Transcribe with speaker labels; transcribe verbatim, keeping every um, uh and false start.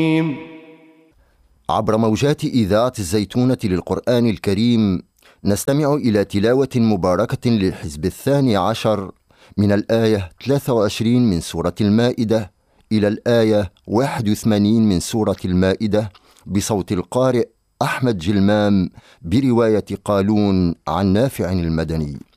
Speaker 1: عبر موجات إذاعة الزيتونة للقرآن الكريم نستمع إلى تلاوة مباركة للحزب الثاني عشر من الآية ثلاثة وعشرين من سورة المائدة إلى الآية واحد وثمانين من سورة المائدة بصوت القارئ أحمد جلمام برواية قالون عن نافع المدني.